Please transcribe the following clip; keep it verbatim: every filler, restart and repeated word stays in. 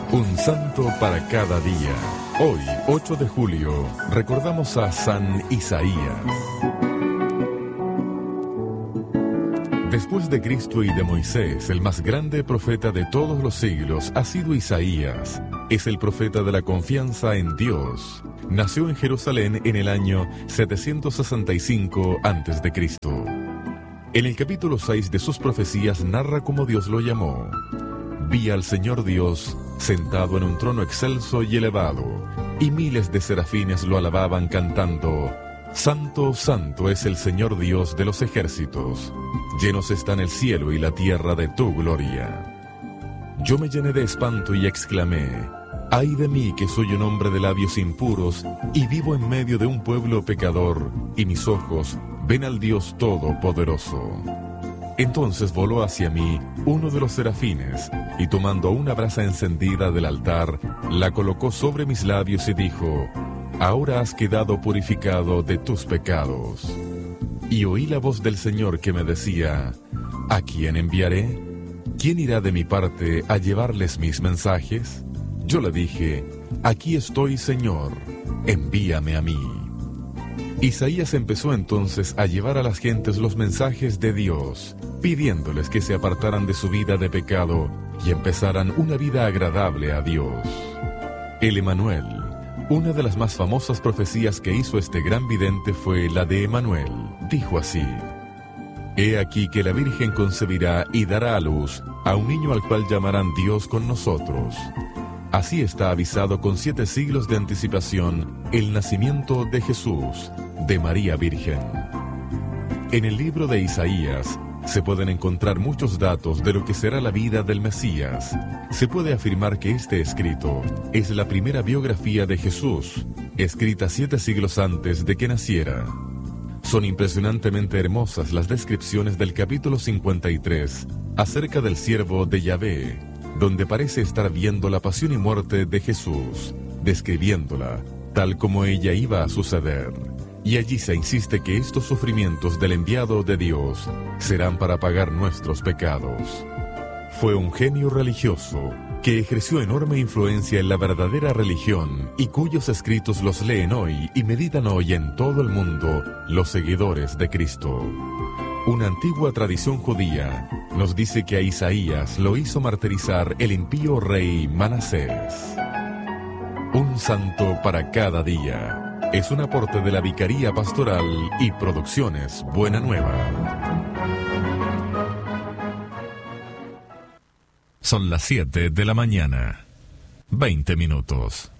Un santo para cada día. Hoy, ocho de julio, recordamos a San Isaías. Después de Cristo y de Moisés, el más grande profeta de todos los siglos ha sido Isaías. Es el profeta de la confianza en Dios. Nació en Jerusalén en el año setecientos sesenta y cinco antes de Cristo En el capítulo seis de sus profecías narra cómo Dios lo llamó. Vi al Señor Dios sentado en un trono excelso y elevado, y miles de serafines lo alababan cantando: Santo, santo es el Señor Dios de los ejércitos, llenos están el cielo y la tierra de tu gloria. Yo me llené de espanto y exclamé: ay de mí, que soy un hombre de labios impuros y vivo en medio de un pueblo pecador, y mis ojos ven al Dios Todopoderoso. Entonces voló hacia mí uno de los serafines, y tomando una brasa encendida del altar, la colocó sobre mis labios y dijo: ahora has quedado purificado de tus pecados. Y oí la voz del Señor que me decía: ¿a quién enviaré? ¿Quién irá de mi parte a llevarles mis mensajes? Yo le dije: aquí estoy, Señor, envíame a mí. Isaías empezó entonces a llevar a las gentes los mensajes de Dios, pidiéndoles que se apartaran de su vida de pecado y empezaran una vida agradable a Dios. El Emanuel, una de las más famosas profecías que hizo este gran vidente fue la de Emanuel. Dijo así: he aquí que la Virgen concebirá y dará a luz a un niño al cual llamarán Dios con nosotros. Así está avisado con siete siglos de anticipación el nacimiento de Jesús, de María Virgen. En el libro de Isaías se pueden encontrar muchos datos de lo que será la vida del Mesías. Se puede afirmar que este escrito es la primera biografía de Jesús, escrita siete siglos antes de que naciera. Son impresionantemente hermosas las descripciones del capítulo cincuenta y tres acerca del siervo de Yahvé, donde parece estar viendo la pasión y muerte de Jesús, describiéndola tal como ella iba a suceder. Y allí se insiste que estos sufrimientos del enviado de Dios serán para pagar nuestros pecados. Fue un genio religioso que ejerció enorme influencia en la verdadera religión y cuyos escritos los leen hoy y meditan hoy en todo el mundo los seguidores de Cristo. Una antigua tradición judía nos dice que a Isaías lo hizo martirizar el impío rey Manasés. Un santo para cada día es un aporte de la Vicaría Pastoral y Producciones Buena Nueva. Son las siete de la mañana, veinte minutos.